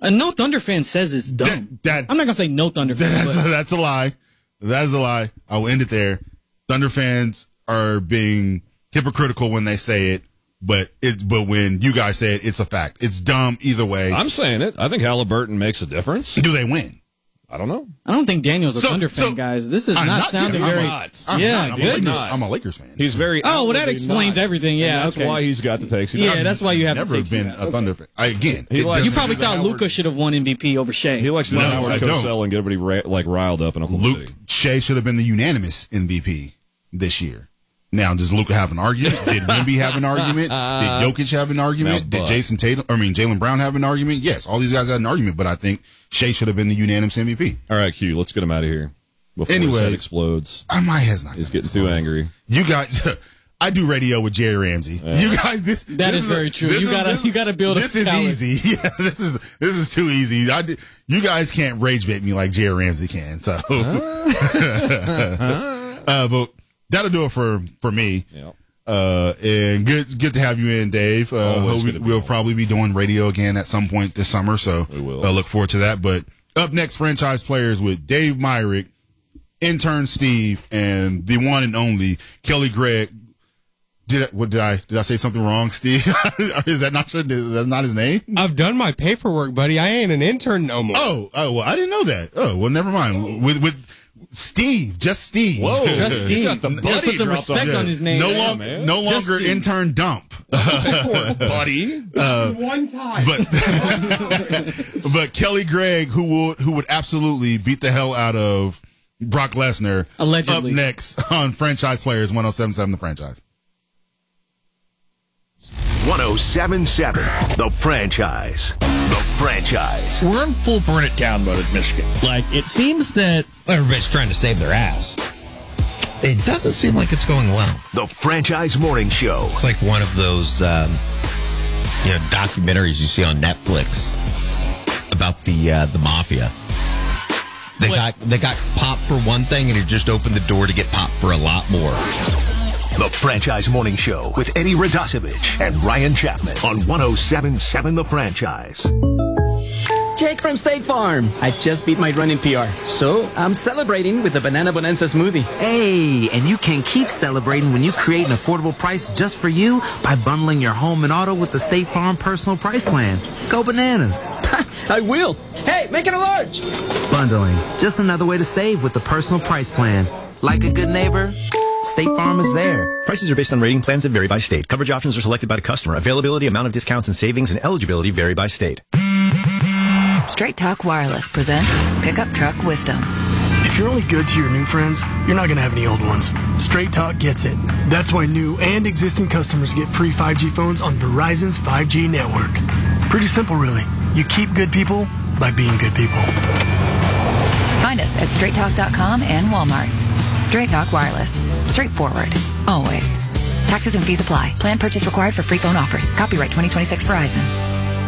No Thunder fan says it's dumb. I'm not going to say no Thunder fan. That's a lie. That's a lie. I will end it there. Thunder fans are being hypocritical when they say it, but when you guys say it, it's a fact. It's dumb either way. I'm saying it. I think Halliburton makes a difference. Do they win? I don't know. I don't think Daniel's a Thunder fan, guys. This is not sounding very. I'm a Lakers fan. He's very. Oh, well, that explains everything. Yeah, that's why he's got the takes. That's why you have never been a Thunder fan. You probably thought Luka should have won MVP over Shea. He likes to Howard Cosell and get everybody riled up in Oklahoma City. Shea should have been the unanimous MVP this year. Now, does Luka have an argument? Did Wemby have an argument? Did Jokic have an argument? Did Jaylen Brown have an argument? Yes, all these guys had an argument, but I think Shea should have been the unanimous MVP. All right, Q, let's get him out of here before his head explodes. My head's not. He's getting too angry. You guys, I do radio with Jerry Ramsey. You guys, this is very true. You gotta build. This is easy. Yeah, this is too easy. You guys can't rage bait me like Jerry Ramsey can. So, but. That'll do it for me. Yep. And good to have you in, Dave. We'll probably be doing radio again at some point this summer, so we will. Look forward to that. But up next, Franchise Players with Dave Myrick, intern Steve, and the one and only Kelly Gregg. Did I say something wrong, Steve? Is that not true? Is that not his name? I've done my paperwork, buddy. I ain't an intern no more. Oh, well, I didn't know that. Oh, well, never mind. With Steve, just Steve. Whoa, just Steve. Put some respect on his name. No longer intern Dump. Buddy. One time. But Kelly Gregg, who would absolutely beat the hell out of Brock Lesnar, allegedly, up next on Franchise Players 107.7 The Franchise. 107.7 The Franchise. The Franchise. We're in full burn it down mode at Michigan. It seems that everybody's trying to save their ass. It doesn't seem like it's going well. The Franchise Morning Show. It's like one of those documentaries you see on Netflix about the mafia. They got popped for one thing, and it just opened the door to get popped for a lot more. The Franchise Morning Show with Eddie Radosevich and Ryan Chapman on 107.7 The Franchise. Jake from State Farm. I just beat my running PR, so I'm celebrating with the Banana Bonanza smoothie. Hey, and you can keep celebrating when you create an affordable price just for you by bundling your home and auto with the State Farm Personal Price Plan. Go bananas. I will. Hey, make it a large. Bundling, just another way to save with the Personal Price Plan. Like a good neighbor, State Farm is there. Prices are based on rating plans that vary by state. Coverage options are selected by the customer. Availability, amount of discounts and savings, and eligibility vary by state. Straight Talk Wireless presents Pickup Truck Wisdom. If you're only good to your new friends, you're not going to have any old ones. Straight Talk gets it. That's why new and existing customers get free 5G phones on Verizon's 5G network. Pretty simple, really. You keep good people by being good people. Find us at straighttalk.com and Walmart. Straight Talk Wireless. Straightforward. Always. Taxes and fees apply. Plan purchase required for free phone offers. Copyright 2026 Verizon.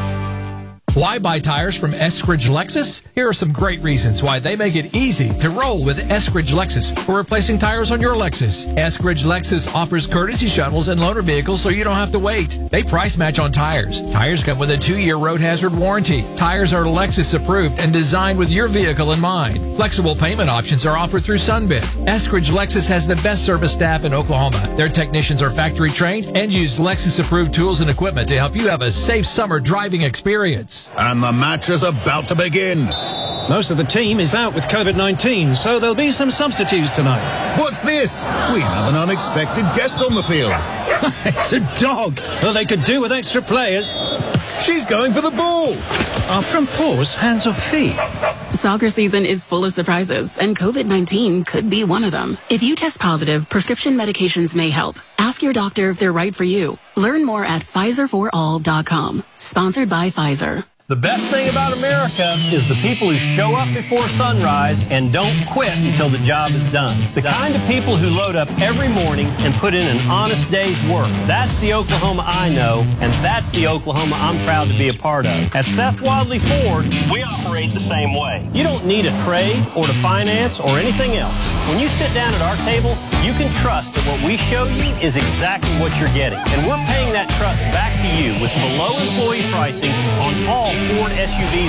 Why buy tires from Eskridge Lexus? Here are some great reasons why they make it easy to roll with Eskridge Lexus for replacing tires on your Lexus. Eskridge Lexus offers courtesy shuttles and loaner vehicles so you don't have to wait. They price match on tires. Tires come with a 2-year road hazard warranty. Tires are Lexus approved and designed with your vehicle in mind. Flexible payment options are offered through Sunbit. Eskridge Lexus has the best service staff in Oklahoma. Their technicians are factory trained and use Lexus approved tools and equipment to help you have a safe summer driving experience. And the match is about to begin. Most of the team is out with COVID-19, so there'll be some substitutes tonight. What's this? We have an unexpected guest on the field. It's a dog. Well, they could do with extra players. She's going for the ball. Are front paws hands or feet? Soccer season is full of surprises, and COVID-19 could be one of them. If you test positive, prescription medications may help. Ask your doctor if they're right for you. Learn more at PfizerForAll.com. Sponsored by Pfizer. The best thing about America is the people who show up before sunrise and don't quit until the job is done. The kind of people who load up every morning and put in an honest day's work. That's the Oklahoma I know, and that's the Oklahoma I'm proud to be a part of. At Seth Wadley Ford, we operate the same way. You don't need a trade or to finance or anything else. When you sit down at our table, you can trust that what we show you is exactly what you're getting. And we're paying that trust back to you with below employee pricing on all Ford SUVs